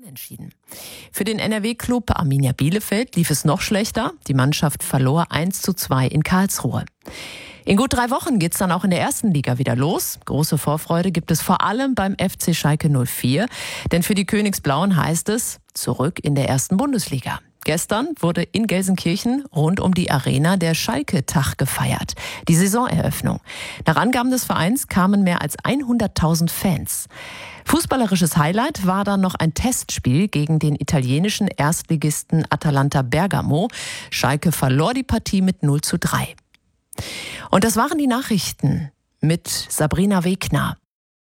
Unentschieden. Für den NRW-Klub Arminia Bielefeld lief es noch schlechter. Die Mannschaft verlor 1:2 in Karlsruhe. In gut 3 Wochen geht's dann auch in der ersten Liga wieder los. Große Vorfreude gibt es vor allem beim FC Schalke 04. Denn für die Königsblauen heißt es zurück in der ersten Bundesliga. Gestern wurde in Gelsenkirchen rund um die Arena der Schalke-Tag gefeiert, die Saisoneröffnung. Nach Angaben des Vereins kamen mehr als 100.000 Fans. Fußballerisches Highlight war dann noch ein Testspiel gegen den italienischen Erstligisten Atalanta Bergamo. Schalke verlor die Partie mit 0:3. Und das waren die Nachrichten mit Sabrina Wegner.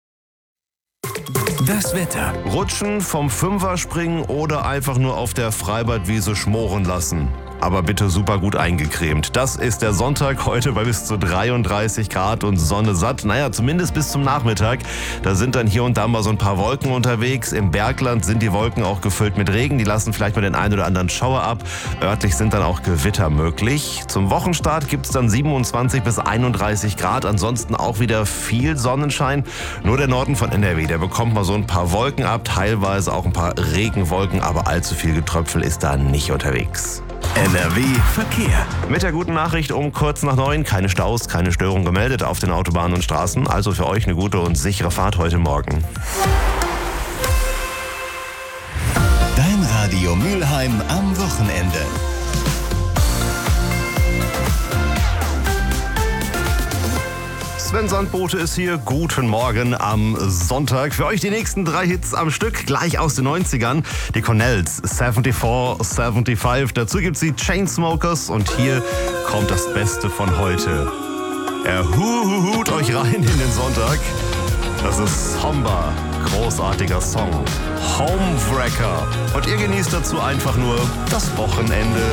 Das Wetter. Rutschen, vom Fünfer springen oder einfach nur auf der Freibadwiese schmoren lassen. Aber bitte super gut eingecremt. Das ist der Sonntag heute bei bis zu 33 Grad und Sonne satt. Naja, zumindest bis zum Nachmittag. Da sind dann hier und da mal so ein paar Wolken unterwegs. Im Bergland sind die Wolken auch gefüllt mit Regen. Die lassen vielleicht mal den einen oder anderen Schauer ab. Örtlich sind dann auch Gewitter möglich. Zum Wochenstart gibt es dann 27 bis 31 Grad. Ansonsten auch wieder viel Sonnenschein. Nur der Norden von NRW, der bekommt mal so ein paar Wolken ab. Teilweise auch ein paar Regenwolken, aber allzu viel Getröpfel ist da nicht unterwegs. NRW Verkehr. Mit der guten Nachricht um kurz nach 9. Keine Staus, keine Störung gemeldet auf den Autobahnen und Straßen. Also für euch eine gute und sichere Fahrt heute Morgen. Dein Radio Mülheim am Wochenende. Sven Sandbote ist hier. Guten Morgen am Sonntag. Für euch die nächsten 3 Hits am Stück, gleich aus den 90ern. Die Cornells, 74, 75. Dazu gibt's die Chainsmokers und hier kommt das Beste von heute. Erhut euch rein in den Sonntag. Das ist Homba. Großartiger Song. Homewrecker. Und ihr genießt dazu einfach nur das Wochenende.